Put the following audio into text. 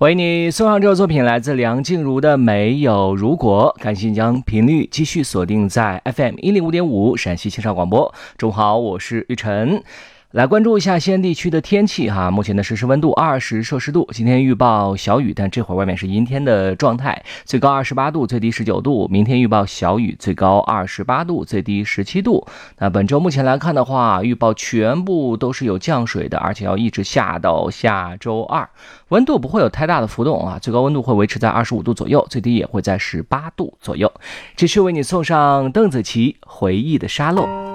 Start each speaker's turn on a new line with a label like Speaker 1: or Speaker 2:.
Speaker 1: 为你送上这首作品，来自梁静茹的《没有如果》。感谢你将频率继续锁定在 FM105.5 陕西青少广播。中午好，我是玉晨。来关注一下西安地区的天气哈，目前的实时温度20摄氏度，今天预报小雨，但这会儿外面是阴天的状态，最高28度，最低19度。明天预报小雨，最高28度，最低17度。那本周目前来看的话，预报全部都是有降水的，而且要一直下到下周二，温度不会有太大的浮动啊，最高温度会维持在25度左右，最低也会在18度左右。继续为你送上邓紫棋回忆的沙漏。